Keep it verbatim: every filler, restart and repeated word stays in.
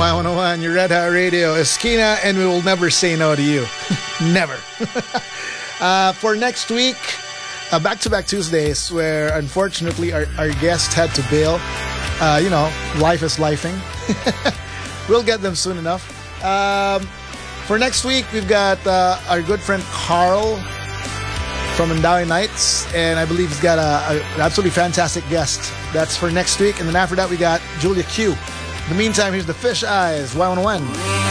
Y one oh one, your Red Hot Radio, Esquina, and we will never say no to you. Never. uh, for next week, uh, back-to-back Tuesdays, where unfortunately our, our guest had to bail. Uh, you know, life is lifing. We'll get them soon enough. Um, for next week, we've got uh, our good friend Carl from Mandawi Nights, and I believe he's got a, a, an absolutely fantastic guest. That's for next week, and then after that, we got Julia Q. In the meantime, here's the Fish Eyes, Y one oh one.